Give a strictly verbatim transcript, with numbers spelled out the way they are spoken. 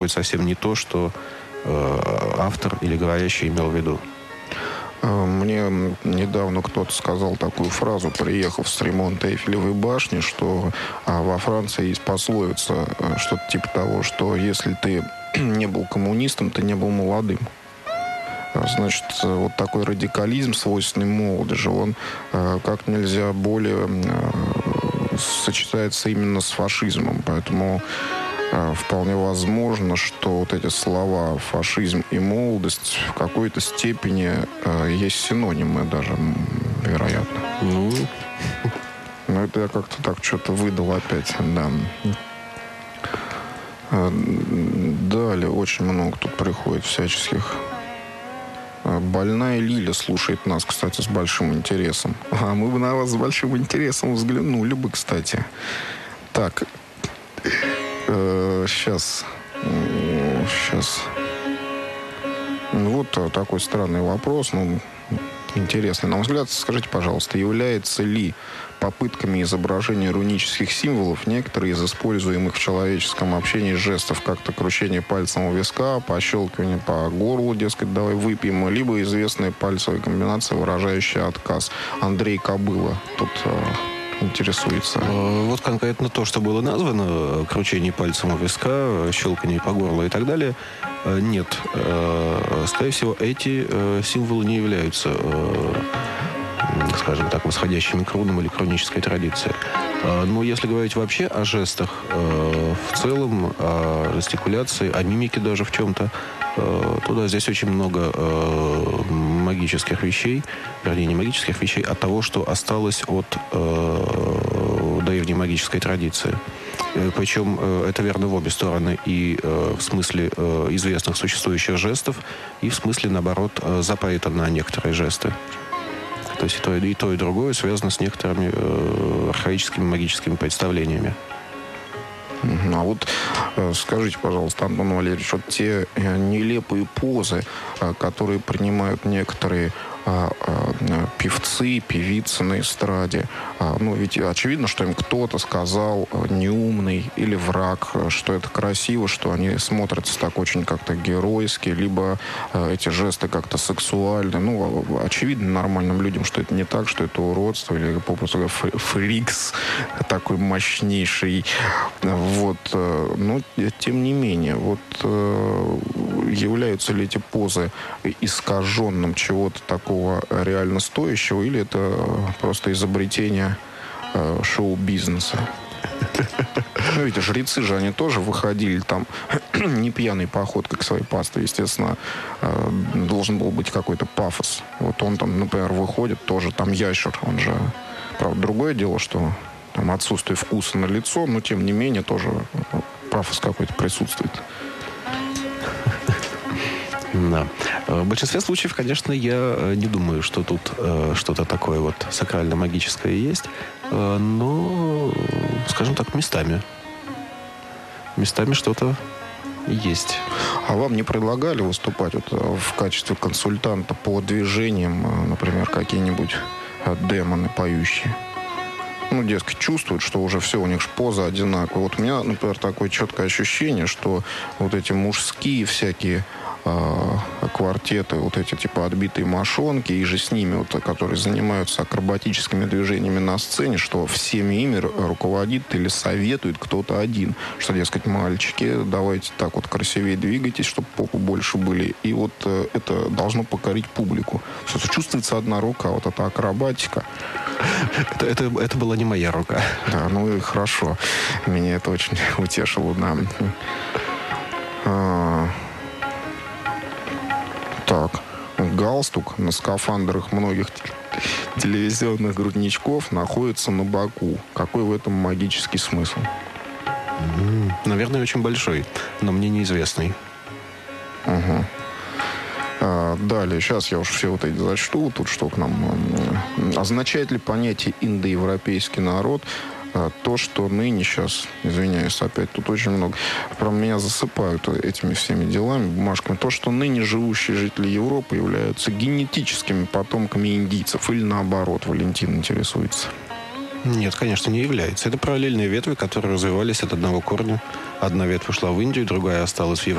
означают совсем не то, что э, автор или говорящий имел в виду. Мне недавно кто-то сказал такую фразу, приехав с ремонта Эйфелевой башни, что а, во Франции есть пословица, что-то типа того, что если ты не был коммунистом, ты не был молодым. Значит, вот такой радикализм, свойственный молодежи, он э, как нельзя более э, сочетается именно с фашизмом. Поэтому э, вполне возможно, что вот эти слова «фашизм» и «молодость» в какой-то степени э, есть синонимы даже, вероятно. Ну, Но это я как-то так что-то выдал опять, да. Далее очень много тут приходит всяческих. Больная Лиля слушает нас, кстати, с большим интересом. А мы бы на вас с большим интересом взглянули бы, кстати. Так. Э, сейчас. Сейчас. Вот такой странный вопрос. Ну, интересный. На мой взгляд, скажите, пожалуйста, является ли попытками изображения рунических символов некоторые из используемых в человеческом общении жестов, как-то кручение пальцем у виска, пощелкивание по горлу, дескать, давай выпьем, либо известная пальцевая комбинация, выражающая отказ? Андрей Кобыла тут э, интересуется. Вот конкретно то, что было названо, кручение пальцем у виска, щелкание по горлу и так далее, нет. Скорее всего, эти символы не являются, скажем так, восходящими к рунам или к рунической традиции. Но если говорить вообще о жестах, в целом, о жестикуляции, о мимике даже в чем-то, то да, здесь очень много магических вещей, вернее, не магических вещей, а того, что осталось от древней магической традиции. Причем это верно в обе стороны. И в смысле известных существующих жестов, и в смысле, наоборот, запрета на некоторые жесты. То есть и то, и то, и другое связано с некоторыми архаическими магическими представлениями. А вот скажите, пожалуйста, Антон Валерьевич, вот те нелепые позы, которые принимают некоторые а, а, певцы, певицы на эстраде, а, ну, ведь очевидно, что им кто-то сказал неумный или враг, что это красиво, что они смотрятся так очень как-то геройски, либо а, эти жесты как-то сексуальны. Ну, очевидно нормальным людям, что это не так, что это уродство или, попросту говоря, фрикс такой мощнейший. Вот, но тем не менее, вот являются ли эти позы искаженным чего-то такого реально стоящего, или это просто изобретение шоу-бизнеса? Ну, ведь жрецы же, они тоже выходили там не пьяной походкой к своей пастве. Естественно, должен был быть какой-то пафос. Вот он там, например, выходит тоже, там ящер, он же... Правда, другое дело, что там отсутствие вкуса на лицо, но тем не менее тоже пафос какой-то присутствует. Да. В большинстве случаев, конечно, я не думаю, что тут э, что-то такое вот сакрально-магическое есть, э, но, скажем так, местами. Местами что-то есть. А вам не предлагали выступать вот в качестве консультанта по движениям, например, какие-нибудь демоны поющие? Ну, дескать, чувствуют, что уже все, у них же поза одинаковая. Вот у меня, например, такое четкое ощущение, что вот эти мужские всякие э, квартеты, вот эти типа отбитые мошонки, и же с ними, вот, которые занимаются акробатическими движениями на сцене, что всеми ими руководит или советует кто-то один. Что, дескать, мальчики, давайте так вот красивее двигайтесь, чтобы попу больше были. И вот э, это должно покорить публику. Что чувствуется одна рука, вот эта акробатика. Это, это, это была не моя рука. Да, ну и хорошо. Меня это очень утешило, да. А, так. Галстук на скафандрах многих телевизионных грудничков находится на боку. Какой в этом магический смысл? Наверное, очень большой, но мне неизвестный. Угу. А, далее, сейчас я уж все вот эти зачту. Тут что к нам? Означает ли понятие индоевропейский народ а, то, что ныне сейчас, извиняюсь, опять тут очень много, прям меня засыпают этими всеми делами, бумажками, то, что ныне живущие жители Европы являются генетическими потомками индийцев, или наоборот? Валентин интересуется. Нет, конечно, не является. Это параллельные ветви, которые развивались от одного корня. Одна ветвь ушла в Индию, другая осталась в Европе.